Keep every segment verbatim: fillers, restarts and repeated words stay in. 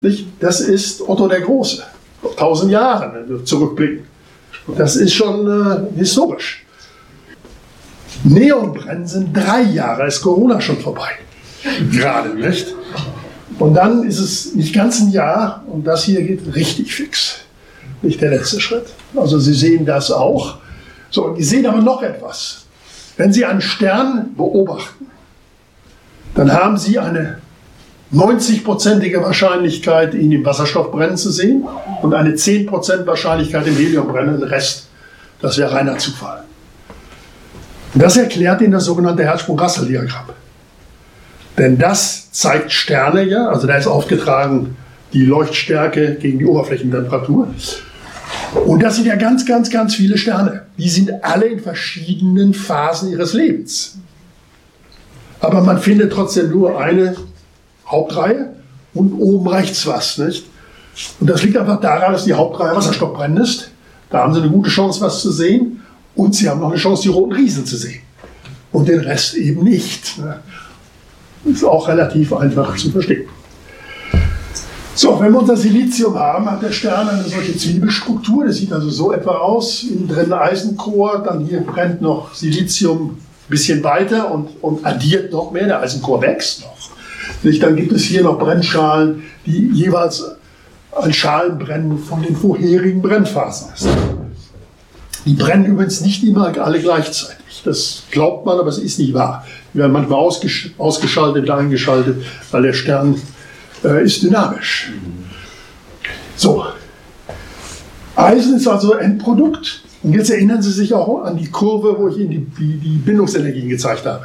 Nicht? Das ist Otto der Große, vor tausend Jahren, wenn wir zurückblicken. Das ist schon äh, historisch. Neonbrennen sind drei Jahre, ist Corona schon vorbei. Gerade, nicht? Und dann ist es nicht ganz ein Jahr und das hier geht richtig fix. Nicht der letzte Schritt. Also Sie sehen das auch. So, und Sie sehen aber noch etwas. Wenn Sie einen Stern beobachten, dann haben Sie eine neunzig-prozentige Wahrscheinlichkeit, ihn im Wasserstoff brennen zu sehen und eine zehn Prozent Wahrscheinlichkeit im Helium brennen. Den Rest, das wäre reiner Zufall. Und das erklärt Ihnen das sogenannte Hertzsprung-Russell-Diagramm. Denn das zeigt Sterne, ja, also da ist aufgetragen die Leuchtstärke gegen die Oberflächentemperatur. Und das sind ja ganz, ganz, ganz viele Sterne. Die sind alle in verschiedenen Phasen ihres Lebens. Aber man findet trotzdem nur eine Hauptreihe und oben rechts was, nicht? Und das liegt einfach daran, dass die Hauptreihe wasserstoffbrennend ist. Da haben Sie eine gute Chance, was zu sehen. Und Sie haben noch eine Chance, die roten Riesen zu sehen. Und den Rest eben nicht. Ist auch relativ einfach zu verstehen. So, wenn wir unser Silizium haben, hat der Stern eine solche Zwiebelstruktur. Das sieht also so etwa aus. Innen drin Eisenchor, dann hier brennt noch Silizium ein bisschen weiter und, und addiert noch mehr. Der Eisenchor wächst noch. Dann gibt es hier noch Brennschalen, die jeweils ein Schalenbrennen von den vorherigen Brennphasen ist. Die brennen übrigens nicht immer alle gleichzeitig. Das glaubt man, aber es ist nicht wahr. Die werden manchmal ausgesch ausgeschaltet, wieder eingeschaltet, weil der Stern äh, ist dynamisch. So. Eisen ist also Endprodukt. Und jetzt erinnern Sie sich auch an die Kurve, wo ich Ihnen die, die, die Bindungsenergien gezeigt habe.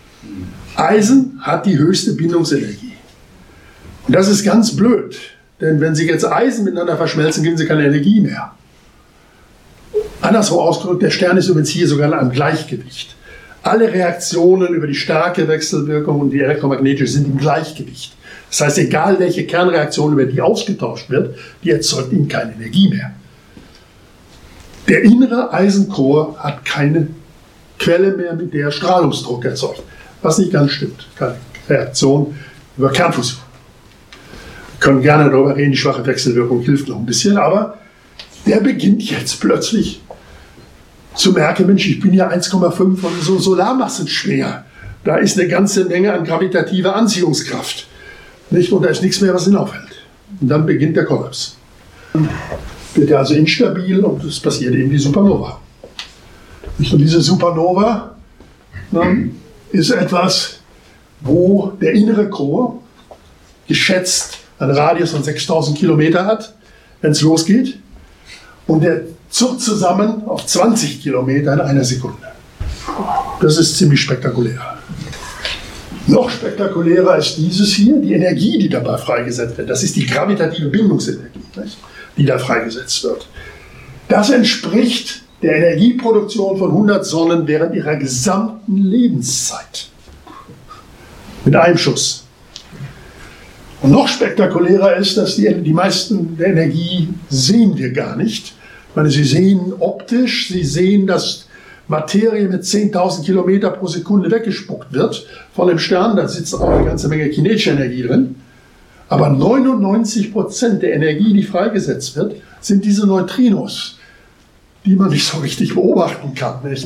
Eisen hat die höchste Bindungsenergie. Und das ist ganz blöd. Denn wenn Sie jetzt Eisen miteinander verschmelzen, kriegen Sie keine Energie mehr. Andersrum ausgedrückt, der Stern ist übrigens hier sogar in einem Gleichgewicht. Alle Reaktionen über die starke Wechselwirkung und die elektromagnetische sind im Gleichgewicht. Das heißt, egal welche Kernreaktion über die ausgetauscht wird, die erzeugt Ihnen keine Energie mehr. Der innere Eisenchor hat keine Quelle mehr, mit der Strahlungsdruck erzeugt. Was nicht ganz stimmt. Keine Reaktion über Kernfusion. Wir können gerne darüber reden, die schwache Wechselwirkung hilft noch ein bisschen, aber der beginnt jetzt plötzlich zu merken, Mensch, ich bin ja eins Komma fünf und so Solarmassen schwer. Da ist eine ganze Menge an gravitativer Anziehungskraft. Nicht? Und da ist nichts mehr, was ihn aufhält. Und dann beginnt der Kollaps. Dann wird er also instabil und es passiert eben die Supernova. Und diese Supernova ne, ist etwas, wo der innere Chor geschätzt einen Radius von sechstausend Kilometer hat, wenn es losgeht. Und der zuckt zusammen auf zwanzig Kilometer in einer Sekunde. Das ist ziemlich spektakulär. Noch spektakulärer ist dieses hier, die Energie, die dabei freigesetzt wird. Das ist die gravitative Bindungsenergie, nicht? Die da freigesetzt wird. Das entspricht der Energieproduktion von hundert Sonnen während ihrer gesamten Lebenszeit. Mit einem Schuss. Und noch spektakulärer ist, dass die, die meisten der Energie sehen wir gar nicht. Ich meine, Sie sehen optisch, Sie sehen, dass Materie mit zehntausend Kilometer pro Sekunde weggespuckt wird von dem Stern. Da sitzt auch eine ganze Menge kinetische Energie drin. Aber neunundneunzig Prozent der Energie, die freigesetzt wird, sind diese Neutrinos, die man nicht so richtig beobachten kann. Nicht?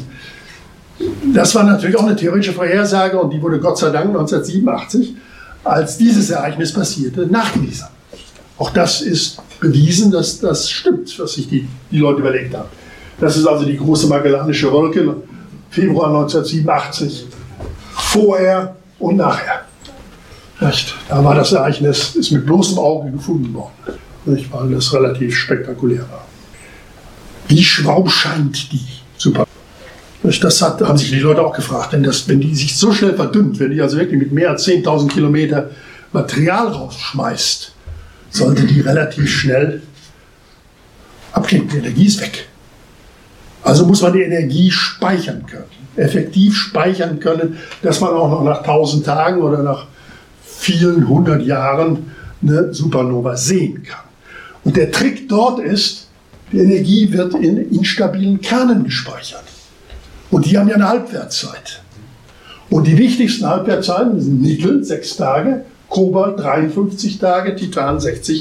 Das war natürlich auch eine theoretische Vorhersage und die wurde Gott sei Dank neunzehnhundertsiebenundachtzig, als dieses Ereignis passierte, nachgewiesen. Auch das ist bewiesen, dass das stimmt, was sich die, die Leute überlegt haben. Das ist also die große Magellanische Wolke, Februar neunzehnhundertsiebenundachtzig, vorher und nachher. Nicht? Da war das Ereignis, ist mit bloßem Auge gefunden worden, nicht? Weil das relativ spektakulär war. Wie warum scheint die super? Das hat, haben sich die Leute auch gefragt, denn das, wenn die sich so schnell verdünnt, wenn die also wirklich mit mehr als zehntausend Kilometer Material rausschmeißt, sollte die relativ schnell abklingen. Die Energie ist weg. Also muss man die Energie speichern können, effektiv speichern können, dass man auch noch nach tausend Tagen oder nach vielen hundert Jahren eine Supernova sehen kann. Und der Trick dort ist, die Energie wird in instabilen Kernen gespeichert. Und die haben ja eine Halbwertszeit. Und die wichtigsten Halbwertzeiten sind Nickel, sechs Tage, Kobalt dreiundfünfzig Tage, Titan sechzig